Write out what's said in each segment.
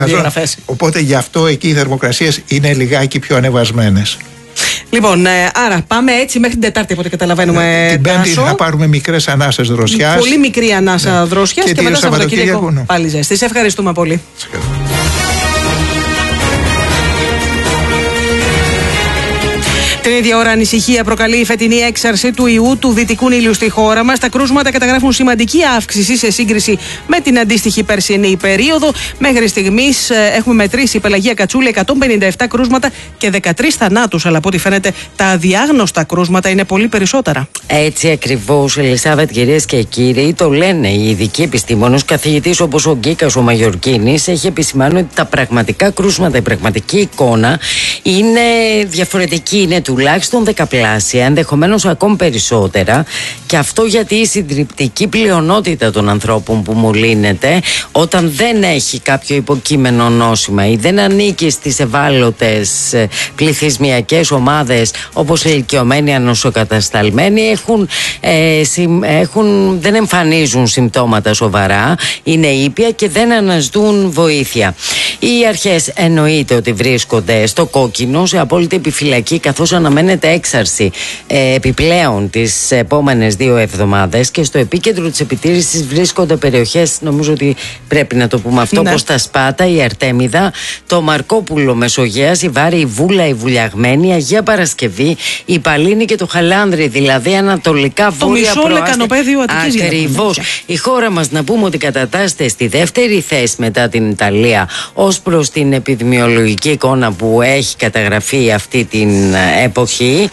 διαγραφές. Οπότε γι' αυτό εκεί οι θερμοκρασίες είναι λιγάκι πιο ανεβασμένες. Λοιπόν, άρα πάμε έτσι μέχρι την Τετάρτη, από ό,τι καταλαβαίνουμε. Την Πέμπτη θα πάρουμε μικρές ανάσες δροσιάς. Πολύ μικρή ανάσα δροσιάς και μετά Σαββατοκύριακο πάλι ζέστη. Σε ευχαριστούμε πολύ. Την ίδια ώρα, ανησυχία προκαλεί η φετινή έξαρση του ιού του δυτικού Νείλου στη χώρα μας. Τα κρούσματα καταγράφουν σημαντική αύξηση σε σύγκριση με την αντίστοιχη περσινή περίοδο. Μέχρι στιγμής έχουμε μετρήσει, η Πελαγία Κατσούλη, 157 κρούσματα και 13 θανάτους. Αλλά από ό,τι φαίνεται, τα αδιάγνωστα κρούσματα είναι πολύ περισσότερα. Έτσι ακριβώς, Ελισάβετ, κυρίες και κύριοι, το λένε οι ειδικοί επιστήμονες. Καθηγητής όπως ο Γκίκας ο Μαγιορκίνης έχει επισημάνει ότι τα πραγματικά κρούσματα, η πραγματική εικόνα είναι διαφορετική. Είναι τουλάχιστον δεκαπλάσια, ενδεχομένως ακόμη περισσότερα, και αυτό γιατί η συντριπτική πλειονότητα των ανθρώπων που μολύνεται, όταν δεν έχει κάποιο υποκείμενο νόσημα ή δεν ανήκει στις ευάλωτες πληθυσμιακές ομάδες όπως οι ηλικιωμένοι ανοσοκατασταλμένοι, δεν εμφανίζουν συμπτώματα σοβαρά, είναι ήπια και δεν αναζητούν βοήθεια. Οι αρχές εννοείται ότι βρίσκονται στο κόκκινο, σε απόλυτη επιφυλακή, καθώς αναμένεται έξαρση επιπλέον τις επόμενες 2 εβδομάδες, και στο επίκεντρο της επιτήρησης βρίσκονται περιοχές, νομίζω ότι πρέπει να το πούμε αυτό, όπως τα Σπάτα, η Αρτέμιδα, το Μαρκόπουλο Μεσογείας, η Βάρη, η Βούλα, η Βουλιαγμένη, η Αγία Παρασκευή, η Παλίνη και το Χαλάνδρι, δηλαδή ανατολικά βόρεια προάστια. Ακριβώς. Η χώρα μας, να πούμε ότι κατατάσσεται στη δεύτερη θέση μετά την Ιταλία ως προς την επιδημιολογική εικόνα που έχει καταγραφεί αυτή την εποχή.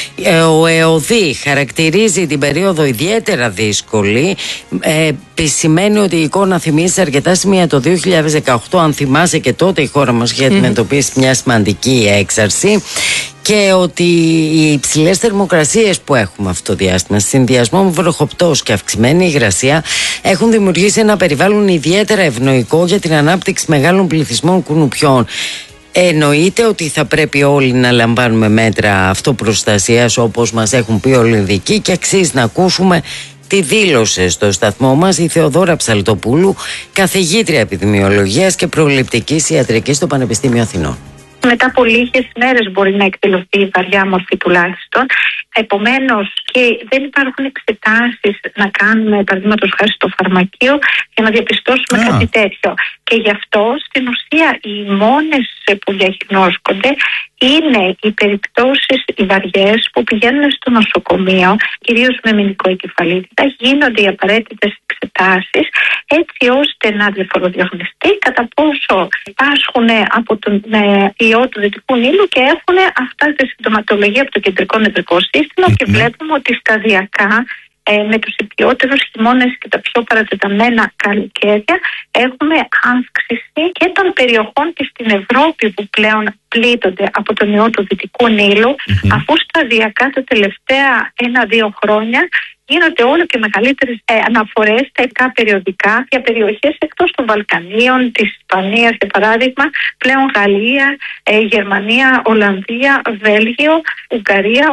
Ο ΕΟΔΗ χαρακτηρίζει την περίοδο ιδιαίτερα δύσκολη. Σημαίνει ότι η εικόνα θυμίζει αρκετά σημεία το 2018, αν θυμάσαι, και τότε η χώρα μας είχε αντιμετωπίσει μια σημαντική έξαρση, και ότι οι υψηλές θερμοκρασίες που έχουμε αυτό το διάστημα, συνδυασμό με βροχοπτώσεις και αυξημένη υγρασία, έχουν δημιουργήσει ένα περιβάλλον ιδιαίτερα ευνοϊκό για την ανάπτυξη μεγάλων πληθυσμών κουνουπιών. Εννοείται ότι θα πρέπει όλοι να λαμβάνουμε μέτρα αυτοπροστασίας, όπως μας έχουν πει όλοι οι ειδικοί, και αξίζει να ακούσουμε τη δήλωσε στο σταθμό μας η Θεοδόρα Ψαλτοπούλου, καθηγήτρια επιδημιολογίας και προληπτικής ιατρικής στο Πανεπιστήμιο Αθηνών. Μετά από λίγες μέρες μπορεί να εκδηλωθεί η βαριά μορφή τουλάχιστον. Επομένως, και δεν υπάρχουν εξετάσεις να κάνουμε, παραδείγματος χάρη στο φαρμακείο, για να διαπιστώσουμε κάτι τέτοιο. Και γι' αυτό στην ουσία οι μόνες που διαγνώσκονται είναι οι περιπτώσεις οι βαριές που πηγαίνουν στο νοσοκομείο, κυρίως με μηνικοεγκεφαλίτιδα, γίνονται οι απαραίτητες εξετάσεις έτσι ώστε να διαφοροδιαγνωστεί κατά πόσο πάσχουν από τον ιό του Δυτικού Νείλου και έχουν αυτά τη συμπτωματολογία από το κεντρικό νευρικό σύστημα, και βλέπουμε ότι σταδιακά με τους υπιότερους χειμώνες και τα πιο παρατεταμένα καλοκαίρια έχουμε αύξηση και των περιοχών και στην Ευρώπη που πλέον πλήττονται από τον ιό του Δυτικού Νείλου, αφού σταδιακά τα τελευταία 1-2 χρόνια γίνονται όλο και μεγαλύτερες αναφορές στα ειδικά περιοδικά για περιοχές εκτός των Βαλκανίων, της Ισπανίας για παράδειγμα, πλέον Γαλλία, Γερμανία, Ολλανδία, Βέλγιο, Ουγγαρία.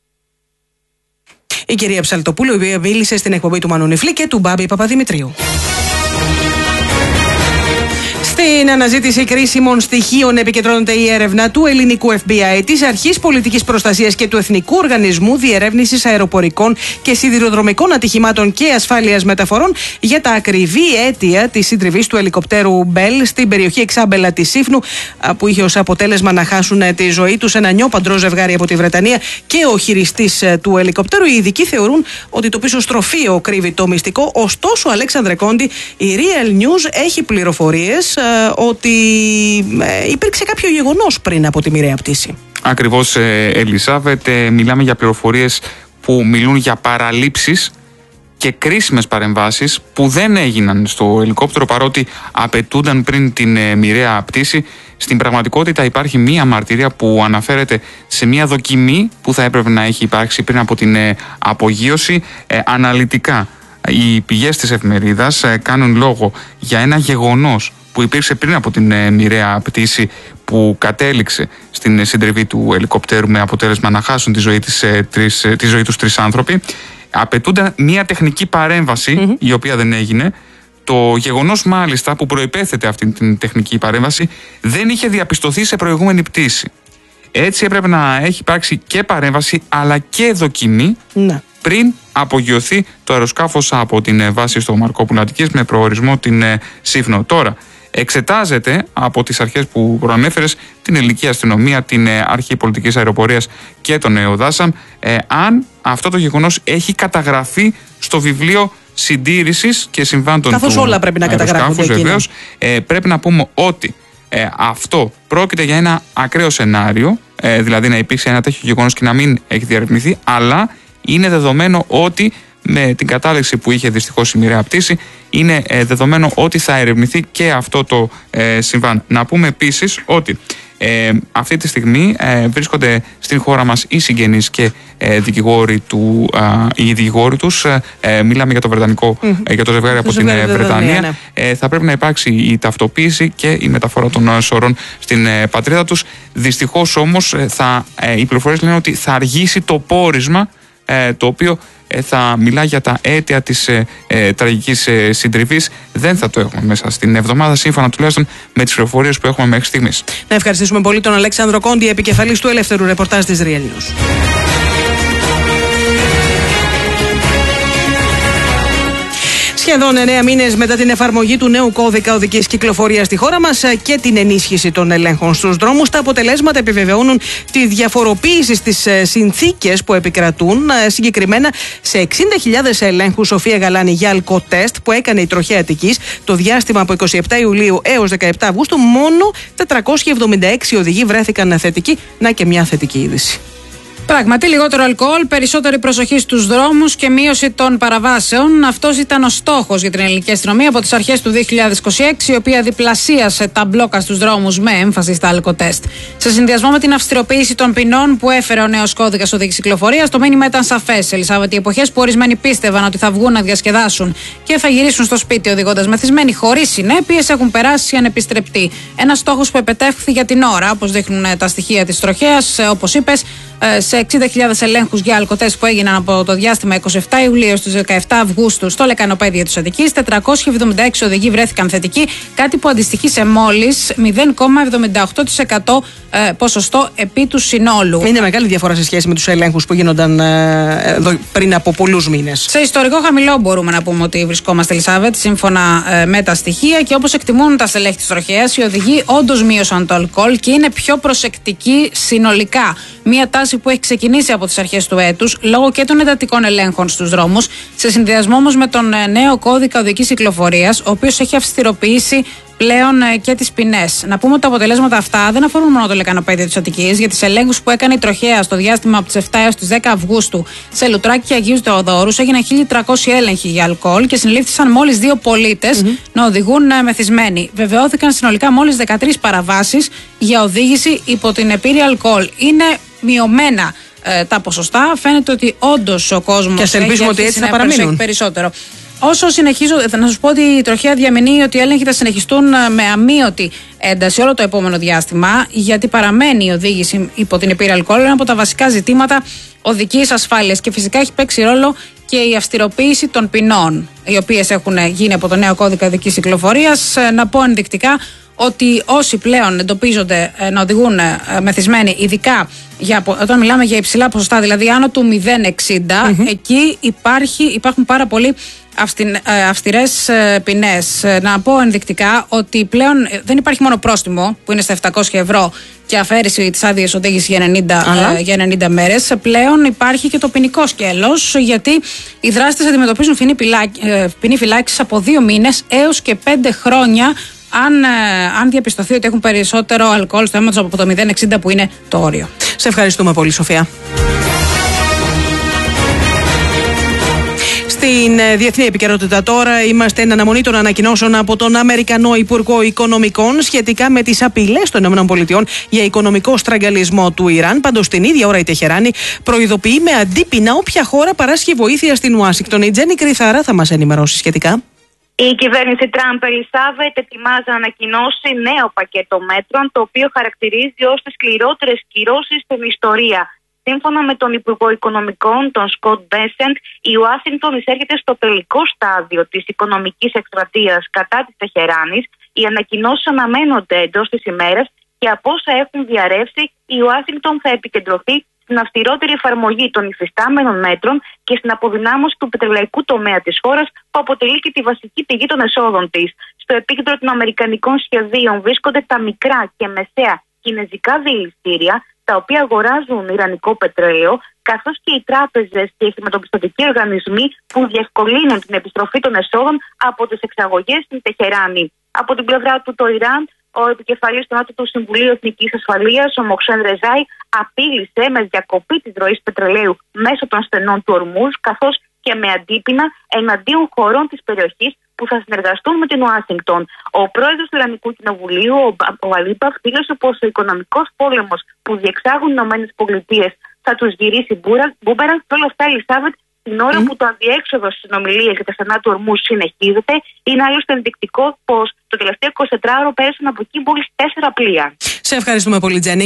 Η κυρία Ψαλτοπούλου, η οποία μίλησε στην εκπομπή του Μανονιφλή και του Μπάμπη Παπαδημητρίου. Στην αναζήτηση κρίσιμων στοιχείων επικεντρώνεται η έρευνα του ελληνικού FBI, της Αρχής Πολιτικής Προστασίας και του Εθνικού Οργανισμού Διερεύνησης Αεροπορικών και Σιδηροδρομικών Ατυχημάτων και Ασφάλειας Μεταφορών για τα ακριβή αίτια της συντριβής του ελικοπτέρου Μπέλ στην περιοχή Εξάμπελα της Σύφνου, που είχε ως αποτέλεσμα να χάσουν τη ζωή τους ένα νιόπαντρο ζευγάρι από τη Βρετανία και ο χειριστής του ελικοπτέρου. Οι ειδικοί θεωρούν ότι το πίσω στροφείο κρύβει το μυστικό. Ωστόσο, Αλέξανδρε Κόντι, η Real News έχει πληροφορίες ότι υπήρξε κάποιο γεγονός πριν από τη μοιραία πτήση. Ακριβώς, Ελισάβετ, μιλάμε για πληροφορίες που μιλούν για παραλήψεις και κρίσιμες παρεμβάσεις που δεν έγιναν στο ελικόπτερο, παρότι απαιτούνταν πριν την μοιραία πτήση. Στην πραγματικότητα υπάρχει μία μαρτυρία που αναφέρεται σε μία δοκιμή που θα έπρεπε να έχει υπάρξει πριν από την απογείωση. Αναλυτικά οι πηγές της εφημερίδας κάνουν λόγο για ένα γεγονός που υπήρξε πριν από την μοιραία πτήση, που κατέληξε στην συντριβή του ελικοπτέρου με αποτέλεσμα να χάσουν τη ζωή τους 3 άνθρωποι. Απαιτούνταν μια τεχνική παρέμβαση, η οποία δεν έγινε, Το γεγονός μάλιστα που προϋπέθεται αυτή την τεχνική παρέμβαση δεν είχε διαπιστωθεί σε προηγούμενη πτήση. Έτσι έπρεπε να έχει υπάρξει και παρέμβαση αλλά και δοκιμή πριν απογειωθεί το αεροσκάφος από την βάση στο Μαρκόπουλο Αττικής με προορισμό την Σύφνο. Τώρα εξετάζεται από τις αρχές που προανέφερες, την ελληνική αστυνομία, την αρχή πολιτικής αεροπορίας και τον ΕΟΔΑΣΑΜ, αν αυτό το γεγονός έχει καταγραφεί στο βιβλίο συντήρησης και συμβάντων καθώς όλα πρέπει να καταγράφονται. Βεβαίως, πρέπει να πούμε ότι αυτό πρόκειται για ένα ακραίο σενάριο, δηλαδή να υπήρξε ένα τέτοιο γεγονός και να μην έχει διαρρευνηθεί, αλλά είναι δεδομένο ότι με την κατάληξη που είχε δυστυχώς η μοιραία πτήση, είναι δεδομένο ότι θα ερευνηθεί και αυτό το συμβάν. Να πούμε επίσης ότι αυτή τη στιγμή βρίσκονται στην χώρα μας οι συγγενείς και δικηγόροι τους. Μιλάμε για το βρετανικό, για το ζευγάρι από την Βρετανία. Θα πρέπει να υπάρξει η ταυτοποίηση και η μεταφορά των σωρών στην πατρίδα τους. Δυστυχώς όμως οι πληροφορίες λένε ότι θα αργήσει το πόρισμα, το οποίο θα μιλά για τα αίτια της τραγικής συντριβής. Δεν θα το έχουμε μέσα στην εβδομάδα, σύμφωνα τουλάχιστον με τις πληροφορίες που έχουμε μέχρι στιγμής. Να ευχαριστήσουμε πολύ τον Αλέξανδρο Κόντι, επικεφαλής του Ελεύθερου Ρεπορτάζ της Real News. Σχεδόν 9 μήνες μετά την εφαρμογή του νέου κώδικα οδικής κυκλοφορίας στη χώρα μας και την ενίσχυση των ελέγχων στους δρόμους, τα αποτελέσματα επιβεβαιώνουν τη διαφοροποίηση στις συνθήκες που επικρατούν, συγκεκριμένα σε 60.000 ελέγχους Σοφία Γαλάνη για αλκοτέστ που έκανε η Τροχέα Αττικής το διάστημα από 27 Ιουλίου έως 17 Αυγούστου, μόνο 476 οδηγοί βρέθηκαν θετικοί. Να και μια θετική είδηση. Πράγματι, λιγότερο αλκοόλ, περισσότερη προσοχή στους δρόμους και μείωση των παραβάσεων. Αυτός ήταν ο στόχος για την ελληνική αστυνομία από τις αρχές του 2026, η οποία διπλασίασε τα μπλόκα στους δρόμους με έμφαση στα αλκοτέστ. Σε συνδυασμό με την αυστηροποίηση των ποινών που έφερε ο νέος κώδικας οδικής κυκλοφορίας, το μήνυμα ήταν σαφές. Ελισάβετ, οι εποχές που ορισμένοι πίστευαν ότι θα βγουν να διασκεδάσουν και θα γυρίσουν στο σπίτι οδηγώντας μεθυσμένοι χωρίς συνέπειες έχουν περάσει ανεπιστρεπτοί. Ένας στόχος που επετεύχθη για την ώρα, όπως δείχνουν τα στοιχεία της Τροχέας, όπως είπες, σε 60.000 ελέγχους για αλκοτέστ που έγιναν από το διάστημα 27 Ιουλίου στους 17 Αυγούστου στο λεκανοπέδιο της Αττικής, 476 οδηγοί βρέθηκαν θετικοί, κάτι που αντιστοιχεί σε μόλις 0,78% ποσοστό επί του συνόλου. Είναι μεγάλη διαφορά σε σχέση με τους ελέγχους που γίνονταν πριν από πολλούς μήνες. Σε ιστορικό χαμηλό μπορούμε να πούμε ότι βρισκόμαστε, Ελισάβετ, σύμφωνα με τα στοιχεία, και όπως εκτιμούν τα στελέχη της Τροχέας, οι οδηγοί όντως μείωσαν το αλκοόλ και είναι πιο προσεκτικοί συνολικά. Μία τάση που έχει ξεκινήσει από τις αρχές του έτους λόγω και των εντατικών ελέγχων στους δρόμους, σε συνδυασμό όμως με τον νέο κώδικα οδικής κυκλοφορίας, ο οποίος έχει αυστηροποιήσει πλέον και τις ποινές. Να πούμε ότι τα αποτελέσματα αυτά δεν αφορούν μόνο το λεκανοπέδιο της Αττικής. Για τις ελέγχους που έκανε η Τροχέα στο διάστημα από τις 7 έως τις 10 Αυγούστου σε Λουτράκη και Αγίους Θεοδόρους, έγιναν 1.300 έλεγχοι για αλκοόλ και συνελήφθησαν μόλις 2 πολίτες να οδηγούν μεθυσμένοι. Βεβαιώθηκαν συνολικά μόλις 13 παραβάσεις για οδήγηση υπό την επίρρεια αλκοόλ. Είναι μειωμένα τα ποσοστά. Φαίνεται ότι όντως ο κόσμος έχει αρχίσει να παραμείνουν περισσότερο. Όσο συνεχίζω, να σας πω ότι η Τροχέα διαμηνύει ότι οι έλεγχοι θα συνεχιστούν με αμείωτη ένταση όλο το επόμενο διάστημα, γιατί παραμένει η οδήγηση υπό την επίρρεια αλκοόλ, ένα από τα βασικά ζητήματα οδικής ασφάλειας. Και φυσικά έχει παίξει ρόλο και η αυστηροποίηση των ποινών, οι οποίες έχουν γίνει από το νέο κώδικα οδικής κυκλοφορίας. Να πω ενδεικτικά ότι όσοι πλέον εντοπίζονται να οδηγούν μεθυσμένοι, ειδικά όταν μιλάμε για υψηλά ποσοστά, δηλαδή άνω του 0,60, εκεί υπάρχουν πάρα πολύ αυστηρές ποινές. Να πω ενδεικτικά ότι πλέον δεν υπάρχει μόνο πρόστιμο που είναι στα 700 ευρώ και αφαίρεση της άδειας οδήγησης για 90 μέρες. Πλέον υπάρχει και το ποινικό σκέλος, γιατί οι δράστες αντιμετωπίζουν ποινή φυλάκισης από 2 μήνες έως και 5 χρόνια αν διαπιστωθεί ότι έχουν περισσότερο αλκοόλ στο αίμα τους από το 0,60 που είναι το όριο. Σε ευχαριστούμε πολύ, Σοφία. Στην διεθνή επικαιρότητα τώρα, είμαστε εν αναμονή των ανακοινώσεων από τον Αμερικανό Υπουργό Οικονομικών σχετικά με τις απειλές των ΗΠΑ για οικονομικό στραγγαλισμό του Ιράν. Πάντως, την ίδια ώρα η Τεχεράνη προειδοποιεί με αντίπεινα όποια χώρα παράσχει βοήθεια στην Ουάσιγκτον. Η Τζέννη Κρυθάρα θα μας ενημερώσει σχετικά. Η κυβέρνηση Τραμπ, Ελισάβετ, ετοιμάζει να ανακοινώσει νέο πακέτο μέτρων, το οποίο χαρακτηρίζει ως τις σκληρότερες κυρώσεις στην ιστορία. Σύμφωνα με τον Υπουργό Οικονομικών, τον Σκοτ Μπέσεντ, η Ουάσιγκτον εισέρχεται στο τελικό στάδιο της οικονομικής εκστρατείας κατά της Τεχεράνης. Οι ανακοινώσεις αναμένονται εντός της ημέρας και από όσα έχουν διαρρεύσει, η Ουάσιγκτον θα επικεντρωθεί στην αυστηρότερη εφαρμογή των υφιστάμενων μέτρων και στην αποδυνάμωση του πετρελαϊκού τομέα της χώρας, που αποτελεί και τη βασική πηγή των εσόδων της. Στο επίκεντρο των αμερικανικών σχεδίων βρίσκονται τα μικρά και μεσαία κινεζικά δηληστήρια, τα οποία αγοράζουν ιρανικό πετρέλαιο, καθώς και οι τράπεζες και οι χρηματοπιστωτικοί οργανισμοί που διευκολύνουν την επιστροφή των εσόδων από τις εξαγωγές στην Τεχεράνη. Από την πλευρά του, το Ιράν, ο επικεφαλής του Ανώτατου Συμβουλίου Εθνικής Ασφαλείας, ο Μοχσέν Ρεζάι, απείλησε με διακοπή της ροής πετρελαίου μέσω των στενών του Ορμούζ, καθώς και με αντίπεινα εναντίον χωρών της περιοχής που θα συνεργαστούν με την Ουάσιγκτον. Ο πρόεδρος του Ιρανικού Κοινοβουλίου, ο Αλίπαφ, δήλωσε πως ο οικονομικός πόλεμος που διεξάγουν οι ΗΠΑ θα τους γυρίσει μπούμερανγκ. Και όλα αυτά, Ελισάβετ, την ώρα που το αδιέξοδο στις συνομιλίες για τα στενά του Ορμούζ συνεχίζεται, είναι άλλωστε ενδεικτικό πως το τελευταίο 24ωρο πέρασαν από εκεί μόλις 4 πλοία. Σε ευχαριστούμε πολύ, Τζένι.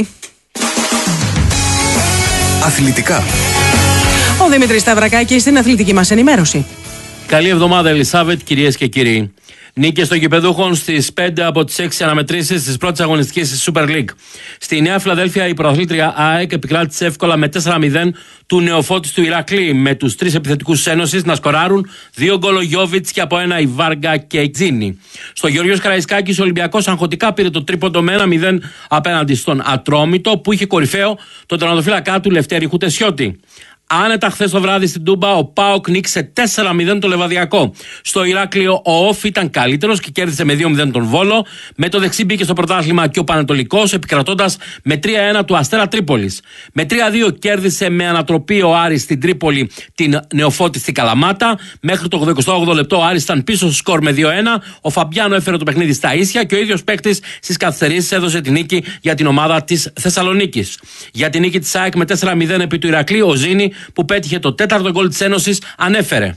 Αθλητικά. Ο Δημήτρης Σταυρακάκης στην αθλητική μας ενημέρωση. Καλή εβδομάδα, Ελισάβετ, κυρίες και κύριοι. Νίκες των γηπεδούχων στις 5 από τις 6 αναμετρήσεις της πρώτης αγωνιστικής της Super League. Στη Νέα Φιλαδέλφια, η πρωταθλήτρια ΑΕΚ επικράτησε εύκολα με 4-0 του Νεοφώτης του Ηρακλή, με τους 3 επιθετικούς Ένωσης να σκοράρουν 2 γκολ ο Γιόβιτς και από 1 η Βάργα και η Τζίνη. Στο Γεωργίος Καραϊσκάκης, ο Ολυμπιακός αγχωτικά πήρε το τρίποντο με 1-0 απέναντι στον Ατρόμητο, που είχε κορυφαίο τον τερματοφύλακα του Λευτέρη Χουτεσιώτη. Άνετα χθες το βράδυ στην Τούμπα, ο ΠΑΟΚ νίκησε 4-0 το Λεβαδιακό. Στο Ηράκλειο, ο Όφ ήταν καλύτερος και κέρδισε με 2-0 τον Βόλο. Με το δεξί μπήκε στο πρωτάθλημα και ο Πανετολικός, επικρατώντας με 3-1 του Αστέρα Τρίπολης. Με 3-2 κέρδισε με ανατροπή ο Άρης στην Τρίπολη την Νεοφώτη στην Καλαμάτα. Μέχρι το 88 λεπτό ο Άρης ήταν πίσω στο σκορ με 2-1. Ο Φαμπιάνο έφερε το παιχνίδι στα ίσια και ο ίδιος παίκτης στις καθυστερήσεις έδωσε τη νίκη για την ομάδα της Θεσσαλονίκης. Για την νίκη της ΑΕΚ με 4-0 επί του Ηρακλείου, ο Ζήνη, που πέτυχε το 4ο γκολ της Ένωσης, ανέφερε: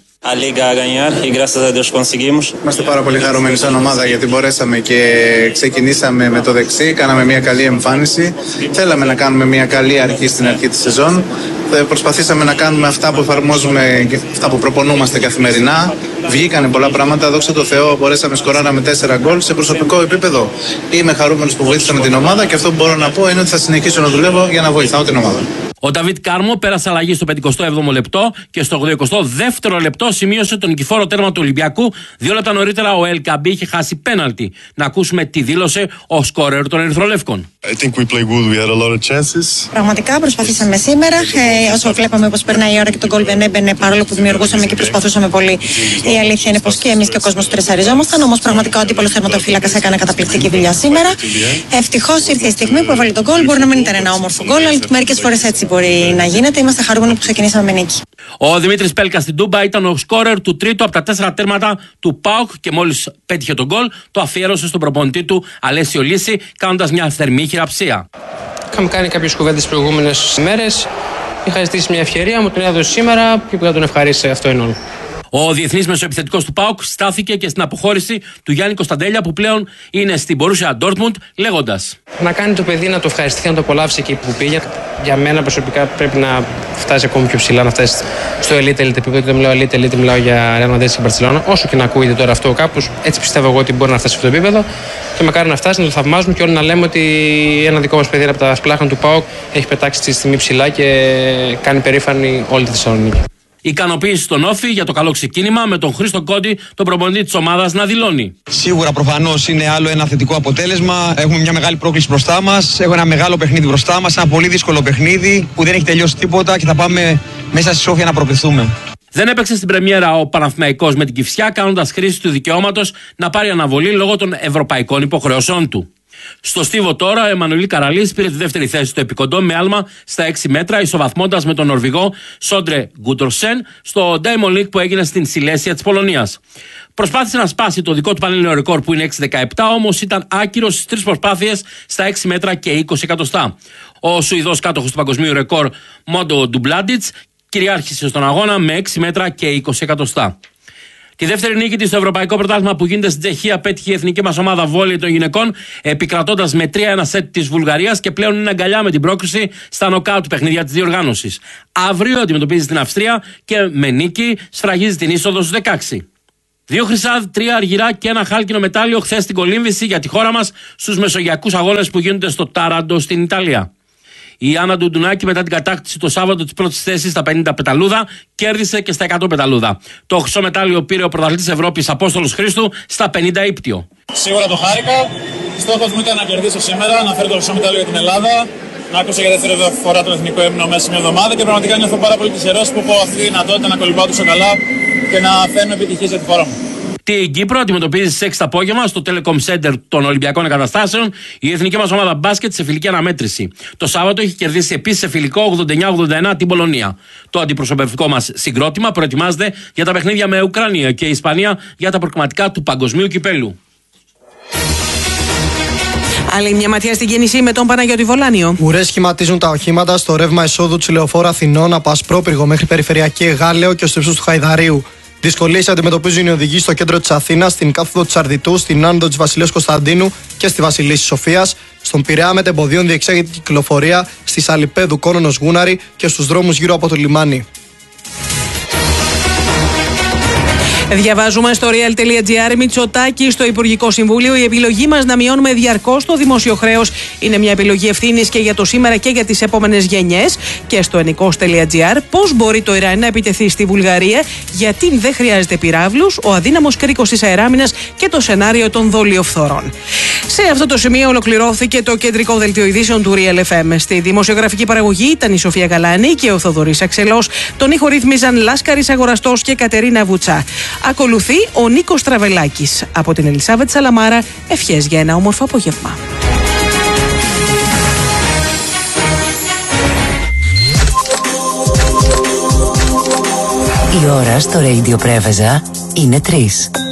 Είμαστε πάρα πολύ χαρούμενοι σαν ομάδα, γιατί μπορέσαμε και ξεκινήσαμε με το δεξί, κάναμε μια καλή εμφάνιση. Θέλαμε να κάνουμε μια καλή αρχή στην αρχή της σεζόν. Προσπαθήσαμε να κάνουμε αυτά που εφαρμόζουμε και αυτά που προπονούμαστε καθημερινά. Βγήκανε πολλά πράγματα, δόξα τω Θεώ, μπορέσαμε, σκοράραμε 4 γκολ. Σε προσωπικό επίπεδο είμαι χαρούμενος που βοήθησαμε την ομάδα και αυτό που μπορώ να πω είναι ότι θα συνεχίσω να δουλεύω για να βοηθάω την ομάδα. Ο Νταβίτ Κάρμο πέρασε αλλαγή στο 57ο λεπτό και στο 82ο λεπτό σημείωσε τον νικηφόρο τέρμα του Ολυμπιακού. 2 λεπτά νωρίτερα ο El Kabi είχε χάσει πέναλτι. Να ακούσουμε τι δήλωσε ο σκόρερ των Ερυθρολεύκων. Πραγματικά προσπαθήσαμε σήμερα. Όσο βλέπαμε πως περνάει η ώρα και τον γκολ δεν έμπαινε, παρόλο που δημιουργούσαμε και προσπαθούσαμε πολύ. Η αλήθεια είναι πως και εμείς και ο κόσμος τρεσαριζόμασταν. Όμως πραγματικά ο αντίπαλος τερματοφύλακας έκανε καταπληκτική δουλειά σήμερα. Ευτυχώς ήρθε η στιγμή που έβαλε τον γκολ. Μπορεί να μην ήταν ένα όμορφο γκολ, αλλά μερικές φορές έτσι μπορεί να γίνεται. Είμαστε χαρούμενοι που ξεκινήσαμε με νίκη. Ο Δημήτρης Πέλκας στην Τούμπα ήταν ο σκόρερ του τρίτου από τα 4 τέρματα του ΠΑΟΚ και μόλις πέτυχε τον γκολ, το αφιέρωσε στον προπονητή του Αλέσιο Λύση, κάνοντας μια θερμή χειραψία. Είχαμε κάνει κάποιες κουβέντες τις προηγούμενες ημέρες. Είχα ζητήσει μια ευκαιρία, μου την έδωσε σήμερα και θα τον ευχαρίσει, αυτό είναι όλο. Ο διεθνής μεσοεπιθετικός του ΠΑΟΚ στάθηκε και στην αποχώρηση του Γιάννη Κωνσταντέλια, που πλέον είναι στην Μπορούσια Ντόρτμουντ, λέγοντας: Να κάνει το παιδί να το ευχαριστηθεί, να το απολαύσει εκεί που πήγε. Για μένα προσωπικά πρέπει να φτάσει ακόμη πιο ψηλά, να φτάσει στο elite επίπεδο. Δεν μιλάω elite, μιλάω για Real Madrid και Barcelona. Όσο και να ακούγεται τώρα αυτό κάπως, έτσι πιστεύω εγώ ότι μπορεί να φτάσει σε αυτό το επίπεδο. Και μακάρι να φτάσει, να το θαυμάζουμε και όλοι να λέμε ότι ένα δικό μας παιδί από τα σπλάχνα του ΠΑΟΚ έχει πετάξει τη στιγμή ψηλά και κάνει περήφανη όλη τη Θεσσαλονίκη. Ικανοποίηση στον Όφη για το καλό ξεκίνημα, με τον Χρήστο Κόντι, τον προπονητή της ομάδας, να δηλώνει: Σίγουρα, προφανώς είναι άλλο ένα θετικό αποτέλεσμα. Έχουμε μια μεγάλη πρόκληση μπροστά μας. Έχουμε ένα μεγάλο παιχνίδι μπροστά μας. Ένα πολύ δύσκολο παιχνίδι που δεν έχει τελειώσει τίποτα και θα πάμε μέσα στη Σόφια να προκριθούμε. Δεν έπαιξε στην πρεμιέρα ο Παναθηναϊκός με την Κηφισιά, κάνοντας χρήση του δικαιώματος να πάρει αναβολή λόγω των ευρωπαϊκών υποχρεώσεων του. Στο Στίβο τώρα, ο Εμμανουήλ Καραλής πήρε τη δεύτερη θέση στο επικοντό με άλμα στα 6 μέτρα, ισοβαθμώντας με τον Νορβηγό Σόντρε Γκούντροσεν στο Diamond League που έγινε στην Σιλέσια της Πολωνίας. Προσπάθησε να σπάσει το δικό του πανελλήνιο ρεκόρ που είναι 6,17, όμως ήταν άκυρος στις 3 προσπάθειες στα 6 μέτρα και 20 εκατοστά. Ο Σουηδός κάτοχος του παγκοσμίου ρεκόρ Μόντο Ντουμπλάντιτς κυριάρχησε στον αγώνα με 6 μέτρα και 20 εκατοστά. Τη δεύτερη νίκη της στο Ευρωπαϊκό Πρωτάθλημα που γίνεται στην Τσεχία πέτυχε η εθνική μας ομάδα βόλεϊ των γυναικών, επικρατώντας με 3-1 σετ της Βουλγαρίας και πλέον είναι αγκαλιά με την πρόκριση στα νοκάουτ του παιχνίδια της διοργάνωσης. Αύριο αντιμετωπίζει την Αυστρία και με νίκη σφραγίζει την είσοδο στους 16. 2 χρυσά, 3 αργυρά και 1 χάλκινο μετάλλιο χθες στην κολύμβηση για τη χώρα μας στους μεσογειακούς αγώνες που γίνονται στο Τάραντο στην Ιταλία. Η Άννα Ντουντουνάκη, μετά την κατάκτηση το Σάββατο της πρώτης θέσης στα 50 πεταλούδα, κέρδισε και στα 100 πεταλούδα. Το χρυσό μετάλλιο πήρε ο πρωταθλητής Ευρώπης Απόστολος Χρήστου στα 50 ύπτιο. Σίγουρα το χάρηκα. Στόχος μου ήταν να κερδίσω σήμερα, να φέρω το χρυσό μετάλλιο για την Ελλάδα. Να άκουσα για δεύτερη φορά το εθνικό ύμνο μέσα σε μια εβδομάδα και πραγματικά νιώθω πάρα πολύ τυχερός που έχω αυτή τη δυνατότητα να κολυμπάω τόσο καλά και να φέρνω επιτυχίες για τη χώρα μου. Την Κύπρο αντιμετωπίζει στις 6 το απόγευμα στο Telecom Center των Ολυμπιακών Εγκαταστάσεων η εθνική μας ομάδα μπάσκετ σε φιλική αναμέτρηση. Το Σάββατο έχει κερδίσει επίσης σε φιλικό 89-81 την Πολωνία. Το αντιπροσωπευτικό μας συγκρότημα προετοιμάζεται για τα παιχνίδια με Ουκρανία και Ισπανία για τα προκριματικά του Παγκοσμίου Κυπέλου. Άλλη μια ματιά στην κίνηση με τον Παναγιώτη Βολάνιο. Ουρές σχηματίζουν τα οχήματα στο ρεύμα εισόδου της Λεωφόρου Αθηνών από Ασπρόπυργο μέχρι Περιφερειακή Εγάλεο και ως ύψος του Χαϊδαρίου. Δυσκολίες αντιμετωπίζουν οι οδηγοί στο κέντρο της Αθήνας, στην κάθοδο της Αρδιτού, στην άνοδο της Βασιλείας Κωνσταντίνου και στη Βασιλίσσης Σοφίας. Στον Πειραιά μετεμποδίων διεξάγεται η κυκλοφορία στη Σαλιπέδου Κόνονος Γούναρη και στους δρόμους γύρω από το λιμάνι. Διαβάζουμε στο real.gr. Μητσοτάκη στο Υπουργικό Συμβούλιο. Η επιλογή μας να μειώνουμε διαρκώς το δημόσιο χρέος είναι μια επιλογή ευθύνης και για το σήμερα και για τις επόμενες γενιές. Και στο ενικός.gr. Πώς μπορεί το Ιράν να επιτεθεί στη Βουλγαρία, γιατί δεν χρειάζεται πυράβλους, ο αδύναμος κρίκος της αεράμινας και το σενάριο των δολιοφθορών. Σε αυτό το σημείο ολοκληρώθηκε το κεντρικό δελτίο ειδήσεων του Real FM. Στη δημοσιογραφική παραγωγή ήταν η Σοφία Γαλάνη και ο Θοδωρής Αξελός. Τον ήχο ρύθμιζαν Λάσκαρης Αγοραστός και Κατερίνα Βουτσά. Ακολουθεί ο Νίκος Τραβελάκης. Από την Ελισάβετ Σαλαμάρα, ευχές για ένα όμορφο απόγευμα. Η ώρα στο Radio Πρέβεζα είναι 3.